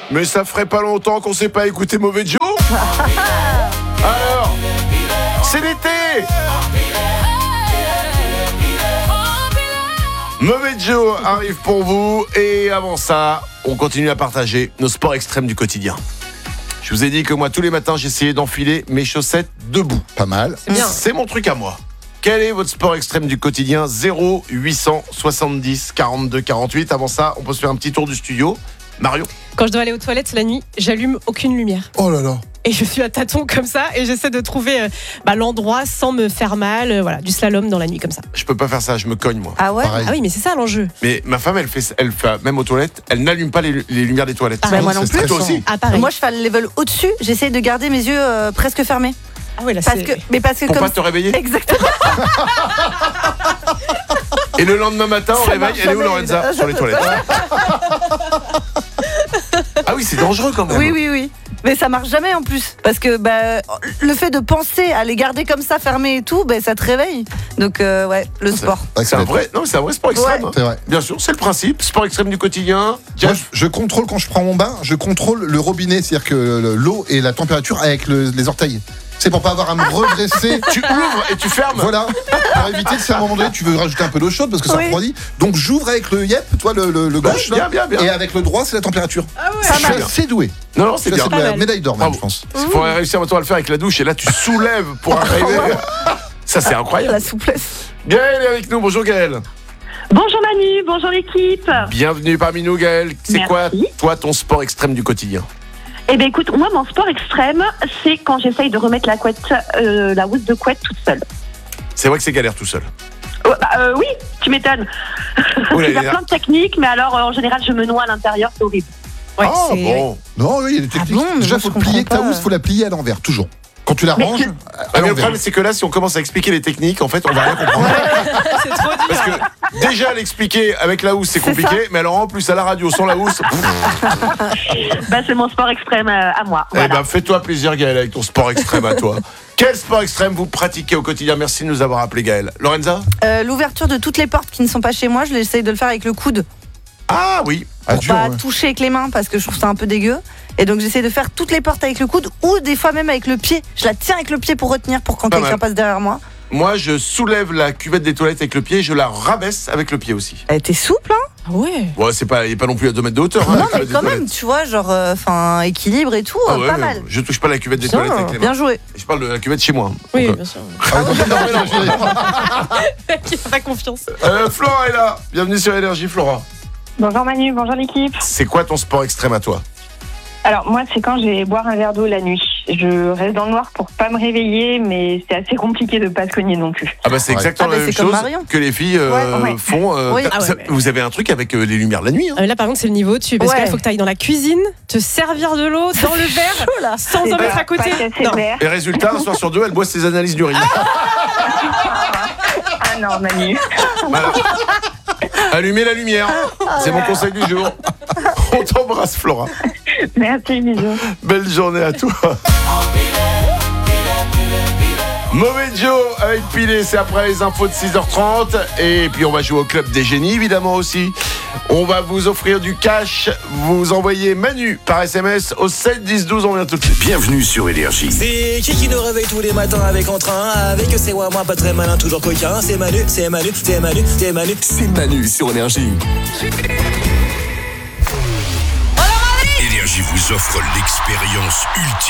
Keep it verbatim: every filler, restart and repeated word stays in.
Mais ça ferait pas longtemps qu'on s'est pas écouté Mauvais Joe. Alors, c'est l'été. Mauvais Joe arrive pour vous. Et avant ça, on continue à partager nos sports extrêmes du quotidien. Je vous ai dit que moi, tous les matins, j'essayais d'enfiler mes chaussettes debout. Pas mal. C'est bien. C'est mon truc à moi. Quel est votre sport extrême du quotidien? Zéro huit cent soixante-dix quarante-deux quarante-huit. Avant ça, on peut se faire un petit tour du studio. Mario? Quand je dois aller aux toilettes la nuit, j'allume aucune lumière. Oh là là. Et je suis à tâtons comme ça et j'essaie de trouver euh, bah, l'endroit sans me faire mal. euh, voilà, du slalom dans la nuit comme ça. Je peux pas faire ça, je me cogne moi. Ah ouais. Pareil. Ah oui, mais c'est ça l'enjeu. Mais ma femme, elle fait, elle fait même aux toilettes, elle n'allume pas les, les lumières des toilettes. Pareil. Bah, moi non C'est plus. Toi stressant. aussi? Ah pareil. Moi, je fais le level au-dessus. J'essaye de garder mes yeux euh, presque fermés. ah oui, là, Parce c'est... que, mais parce que Pour comme pas te réveiller. exactement. Et le lendemain matin, on Ça réveille, marche elle est où jamais, Lorenza? ça. Sur les toilettes. Ah oui, c'est dangereux quand même. Oui, oui, oui. Mais ça marche jamais en plus. Parce que bah, le fait de penser à les garder comme ça, fermés et tout, bah, ça te réveille. Donc, euh, ouais, le sport. Ouais, C'est un c'est vrai, non, c'est un vrai sport extrême. Ouais. hein. C'est vrai. Bien sûr, c'est le principe. Sport extrême du quotidien. Moi, Jeff, je, je contrôle quand je prends mon bain, je contrôle le robinet, c'est-à-dire que le- l'eau et la température avec le- les orteils. C'est pour pas avoir à me redresser. tu ouvres et tu fermes. Voilà, pour éviter que si à un moment donné tu veux rajouter un peu d'eau chaude parce que ça Oui. refroidit. Donc j'ouvre avec le yep, toi le, le, le Bah, gauche bien, là, bien, bien. et avec le droit c'est la température. Ah ouais. Je suis mal. assez doué. Non, non, c'est Ça, bien. c'est de Pas la mal. médaille d'or même, Bravo. je pense. Il faut réussir maintenant à le faire avec la douche et là tu soulèves pour arriver. Ça c'est incroyable. La souplesse. Gaël est avec nous. Bonjour Gaël. Bonjour Manu, bonjour l'équipe. Bienvenue parmi nous Gaël. C'est Merci. quoi toi ton sport extrême du quotidien? Eh bien écoute, moi mon sport extrême, c'est quand j'essaye de remettre la couette, euh, la housse de couette toute seule. C'est vrai que c'est galère tout seul. Oh, bah, euh, oui, tu m'étonnes. Oh là Il y a là. plein de techniques, mais alors euh, en général je me noie à l'intérieur, c'est horrible. Ouais, Ah c'est... bon. Non, oui, il y a des techniques. bon, mais Déjà, moi, faut je plier comprends ta pas. housse, faut la plier à l'envers, toujours. Quand tu la Mais ranges, je- à Ah, mais le l'envers. problème c'est que là si on commence à expliquer les techniques, en fait on va rien comprendre. c'est trop dur. Parce que déjà l'expliquer avec la housse c'est C'est compliqué, mais alors en plus à la radio sans la housse. Bah, c'est mon sport extrême euh, à moi. Eh Voilà. ben fais-toi plaisir Gaël avec ton sport extrême à toi. Quel sport extrême vous pratiquez au quotidien? Merci de nous avoir appelé Gaël. Lorenza? Euh, L'ouverture de toutes les portes qui ne sont pas chez moi, je l'essaye de le faire avec le coude. Ah oui. Ah, Pour dur, pas ouais. toucher avec les mains parce que je trouve ça un peu dégueu. Et donc j'essaie de faire toutes les portes avec le coude ou des fois même avec le pied. Je la tiens avec le pied pour retenir pour quand Pas quelqu'un mal. passe derrière moi. Moi je soulève la cuvette des toilettes avec le pied, je la rabaisse avec le pied aussi. Elle était souple, hein? Ah ouais. Ouais, c'est pas, il est pas non plus à deux mètres de hauteur. hein, Non la mais cuvette des quand même, toilettes. tu vois, genre, enfin, équilibre et tout, Ah euh, ouais, pas mais mal. Je touche pas la cuvette des Bien, toilettes avec les mains. bien joué. Je parle de la cuvette chez moi. Oui, Donc, bien sûr. Ah, non, non, non, je- Qui a pas confiance. euh, Flora est là. Bienvenue sur Énergie Flora. Bonjour Manu, bonjour l'équipe. C'est quoi ton sport extrême à toi? Alors moi c'est quand j'ai boire un verre d'eau la nuit. Je reste dans le noir pour pas me réveiller, mais c'est assez compliqué de pas se cogner non plus. Ah bah c'est Ouais. exactement Ah bah, la même c'est comme chose Marion. que les filles euh, Ouais, ouais. font. euh, Oui. ça- Ah ouais, ça- mais- Vous avez un truc avec euh, les lumières de la nuit. Hein. Euh, là, par contre, c'est le niveau au-dessus. Parce Ouais. que là, il faut que tu ailles dans la cuisine, te servir de l'eau dans le verre, Oh là. sans C'est en mettre pas- à côté. Pas casser Non. le verre. Et résultat, un soir sur deux, elle boit ses analyses d'urine. Ah non Manu. Voilà. Allumez la lumière. C'est mon conseil du jour. On t'embrasse, Flora. Merci, bisous. Belle journée à toi. Mauvais Joe avec Pilé, c'est après les infos de six heures trente. Et puis on va jouer au club des génies évidemment aussi. On va vous offrir du cash. Vous envoyez Manu par S M S au sept dix douze. On vient tout de suite. Bienvenue sur Énergie. C'est qui qui nous réveille tous les matins avec entrain. Avec c'est moi, moi pas très malin, toujours coquin. C'est Manu, c'est Manu, c'est Manu, c'est Manu. C'est Manu sur Énergie. Énergie vous offre l'expérience ultime.